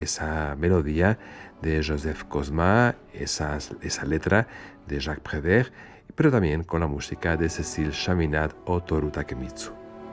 esa melodía de Joseph Cosma, esa letra de Jacques Prévert, pero también con la música de Cécile Chaminade o Toru Takemitsu.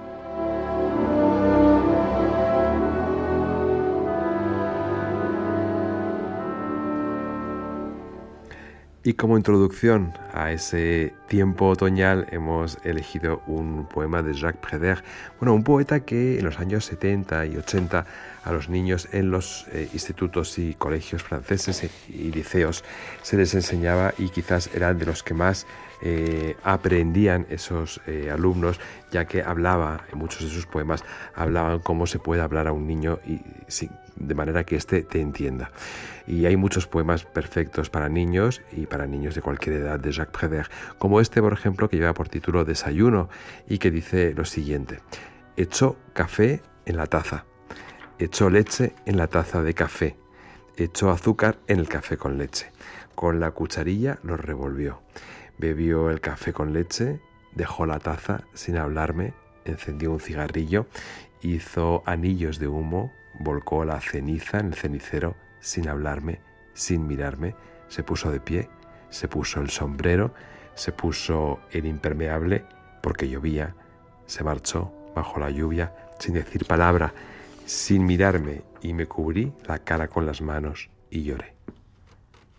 Y como introducción a ese tiempo otoñal hemos elegido un poema de Jacques Prévert, un poeta que en los años 70 y 80 a los niños en los institutos y colegios franceses y liceos se les enseñaba, y quizás eran de los que más aprendían esos alumnos, ya que hablaba, en muchos de sus poemas, hablaban cómo se puede hablar a un niño de manera que éste te entienda. Y hay muchos poemas perfectos para niños y para niños de cualquier edad de Jacques Prévert, como este, por ejemplo, que lleva por título Desayuno y que dice lo siguiente: echó café en la taza, echó leche en la taza de café, echó azúcar en el café con leche, con la cucharilla lo revolvió, bebió el café con leche, dejó la taza sin hablarme, encendió un cigarrillo, hizo anillos de humo, volcó la ceniza en el cenicero sin hablarme, sin mirarme, se puso de pie, se puso el sombrero, se puso el impermeable porque llovía, se marchó bajo la lluvia sin decir palabra, sin mirarme, y me cubrí la cara con las manos y lloré.